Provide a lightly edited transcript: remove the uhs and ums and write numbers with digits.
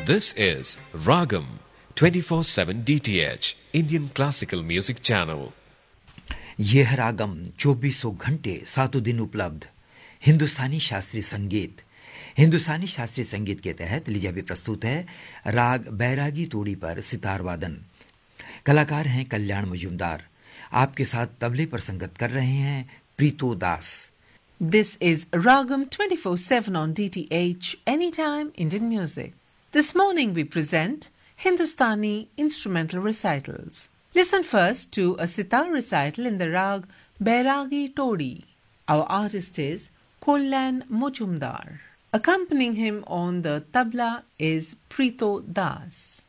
This is Ragam 24/7 DTH Indian Classical Music Channel. ये है रागम 2400 घंटे सातों दिन उपलब्ध हिंदुस्तानी शास्त्रीय संगीत। हिंदुस्तानी शास्त्रीय संगीत के तहत लीजिए अभी प्रस्तुत है राग बैरागी तोड़ी पर सितार वादन। कलाकार हैं कल्याण मजूमदार। आपके साथ तबले पर संगत कर रहे हैं प्रीतो दास। This is Ragam 24/7 on DTH Anytime Indian Music. This morning we present Hindustani instrumental recitals. Listen first to a sitar recital in the rag Bairagi Todi. Our artist is Kalyan Majumdar. Accompanying him on the tabla is Preeto Das.